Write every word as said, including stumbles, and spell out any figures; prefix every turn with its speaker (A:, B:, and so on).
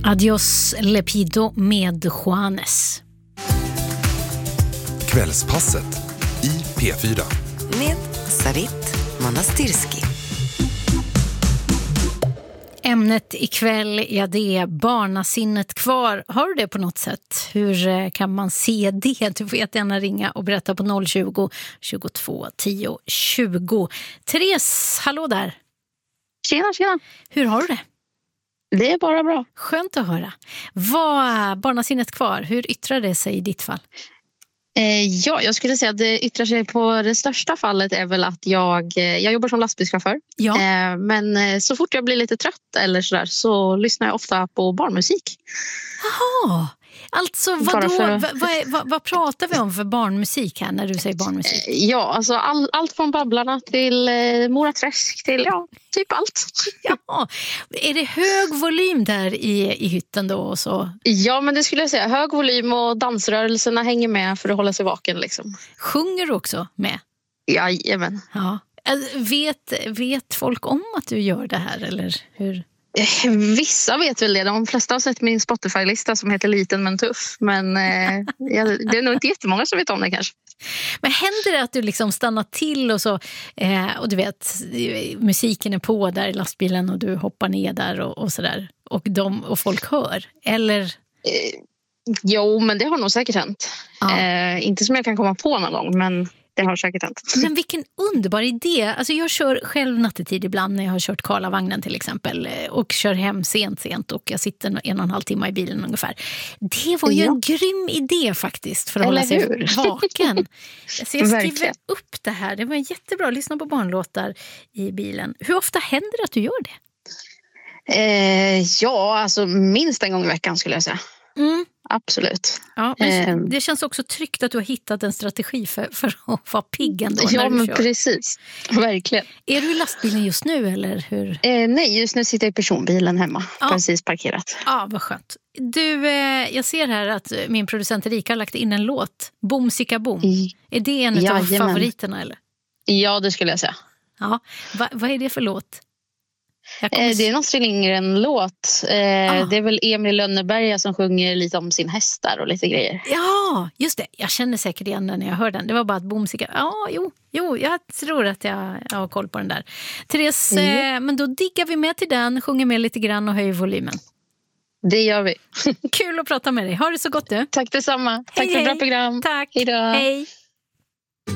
A: Adios Lepido med Juanes.
B: Kvällspasset i P fyra.
C: Med Sarit Manastirski.
A: Ämnet ikväll, ja, det är barnasinnet kvar. Har du det på något sätt? Hur kan man se det? Du får jättegärna ringa och berätta på noll tjugo, tjugotvå, tio, tjugo. Therese, hallå där.
D: Tjena, tjena.
A: Hur har du det?
D: Det är bara bra.
A: Skönt att höra. Vad är barnasinnet kvar? Hur yttrar det sig i ditt fall?
D: Eh, ja, jag skulle säga att det yttrar sig på det största fallet är väl att jag, jag jobbar som lastbilschaufför.
A: Ja.
D: Eh, men eh, så fort jag blir lite trött eller sådär så lyssnar jag ofta på barnmusik.
A: Jaha, alltså vad, då,
D: för...
A: vad, vad, vad, vad pratar vi om för barnmusik här när du säger barnmusik?
D: Eh, ja, alltså all, allt från Babblarna till eh, Mora Träsk till ja, typ allt.
A: Ja, är det hög volym där i, i hytten då? Och så?
D: Ja, men det skulle jag säga. Hög volym och dansrörelserna hänger med för att hålla sig vaken. Liksom.
A: Sjunger du också med?
D: Jajamän.
A: Ja. Vet, vet folk om att du gör det här, eller hur?
D: Vissa vet väl det. De flesta har sett min Spotify-lista som heter Liten men tuff. Men eh, det är nog inte jättemånga som vet om det kanske.
A: Men händer det att du liksom stannar till och så eh, och du vet, musiken är på där i lastbilen och du hoppar ner där och, och sådär och, de, och folk hör? Eller?
D: Eh, jo, men det har nog säkert hänt.
A: Ja.
D: Eh, inte som jag kan komma på någon gång, men det har säkert hänt.
A: Men vilken underbar idé. Alltså jag kör själv nattetid ibland när jag har kört Karlavagnen till exempel och kör hem sent sent och jag sitter en och en halv timme i bilen ungefär. Det var ju ja. en grym idé faktiskt för att
D: Eller
A: hålla sig
D: hur?
A: vaken. Så jag skriver
D: Verkligen.
A: upp det här. Det var jättebra att lyssna på barnlåtar i bilen. Hur ofta händer det att du gör det?
D: Eh, ja, alltså minst en gång i veckan skulle jag säga.
A: Mm.
D: Absolut.
A: Ja, men
D: Eh.
A: det känns också tryggt att du har hittat en strategi för, för att vara pigg ändå
D: Ja,
A: när du
D: men
A: kör.
D: Precis. Verkligen.
A: Är du i lastbilen just nu eller hur?
D: Eh, nej, just nu sitter jag i personbilen hemma.
A: Ja.
D: Precis parkerat.
A: Ja, vad skönt. Du, eh, jag ser här att min producent Erika har lagt in en låt. Boom, sicka boom.
D: I...
A: Är det en av
D: Jajamän.
A: favoriterna eller?
D: Ja, det skulle jag säga.
A: Ja, Va, vad är det för låt? Jag kommer...
D: Eh, det är en Astrid Lindgren-låt. Eh,
A: Ah.
D: Det är väl Emil Lönneberga som sjunger lite om sin hästar och lite grejer.
A: Ja, just det. Jag känner säkert igen den när jag hör den. Det var bara att boom, sicka. Ja, jo, jo, jag tror att jag, jag har koll på den där. Therese,
D: Mm.
A: eh, men då diggar vi med till den, sjunger med lite grann och höjer volymen.
D: Det gör vi.
A: Kul att prata med dig. Ha det så gott du.
D: Tack detsamma. Tack
A: Hej,
D: för ett bra
A: hej.
D: program.
A: Tack.
D: Hej då.
A: Hej.